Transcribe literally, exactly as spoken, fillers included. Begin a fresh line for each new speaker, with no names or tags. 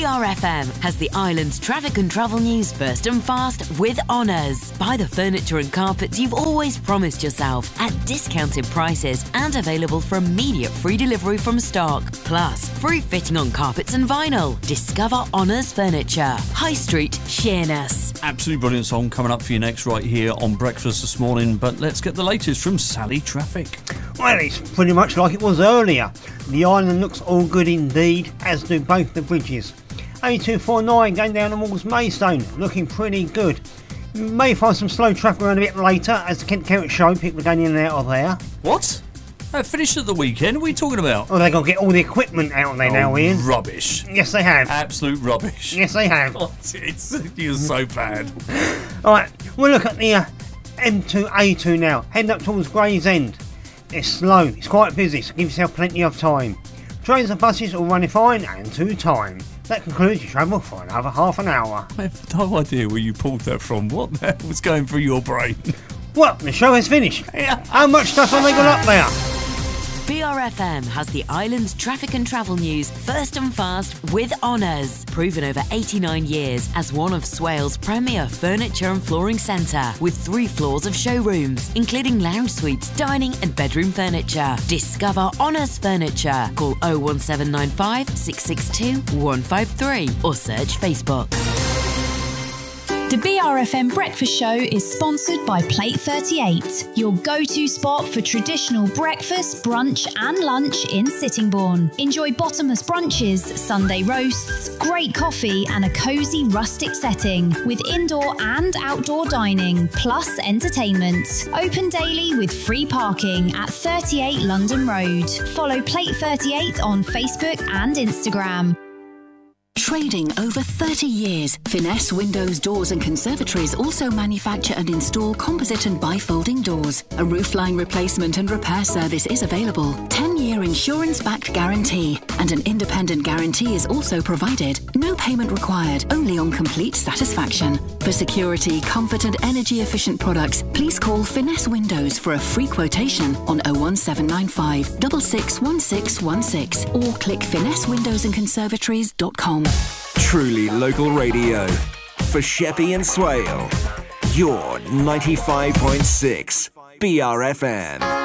R F M has the island's traffic and travel news first and fast with Honours. Buy the furniture and carpets you've always promised yourself at discounted prices and available for immediate free delivery from stock. Plus, free fitting on carpets and vinyl. Discover Honours Furniture. High Street, Sheerness.
Absolutely brilliant song coming up for you next right here on Breakfast this morning. But let's get the latest from Sally Traffic.
Well, it's pretty much like it was earlier. The island looks all good indeed, as do both the bridges. A two forty-nine going down towards Maidstone, looking pretty good. You may find some slow traffic around a bit later, as the Kent County show, people are going in and out of there.
What? That finished at the weekend? What are you talking about?
Oh, they've got to get all the equipment out there
oh,
now, Ian.
Rubbish.
Yes, they have.
Absolute rubbish.
Yes, they have.
Oh, it's, you're so bad.
Alright, we'll look at the uh, M two A two now, heading up towards Gravesend. It's slow, it's quite busy, so give yourself plenty of time. Trains and buses all running fine and to time. That concludes your travel for another half an hour.
I have no idea where you pulled that from. What the hell was going through your brain?
Well, the show has finished.
Yeah.
How much stuff have they got up there?
B R F M has the island's traffic and travel news first and fast with Honours. Proven over eighty-nine years as one of Swales' premier furniture and flooring centre, with three floors of showrooms, including lounge suites, dining and bedroom furniture. Discover Honours Furniture. Call oh one seven nine five, six six two, one five three or search Facebook.
The B R F M Breakfast Show is sponsored by Plate thirty-eight, your go-to spot for traditional breakfast, brunch and lunch in Sittingbourne. Enjoy bottomless brunches, Sunday roasts, great coffee and a cosy rustic setting with indoor and outdoor dining, plus entertainment. Open daily with free parking at thirty-eight London Road. Follow Plate thirty-eight on Facebook and Instagram.
Trading over thirty years, Finesse Windows, Doors and Conservatories also manufacture and install composite and bifolding doors. A roofline replacement and repair service is available. ten-year insurance-backed guarantee and an independent guarantee is also provided. No payment required, only on complete satisfaction. For security, comfort and energy-efficient products, please call Finesse Windows for a free quotation on oh one seven nine five, six six one six one six or click finesse windows and conservatories dot com.
Truly local radio for Sheppey and Swale. Your ninety-five point six B R F M.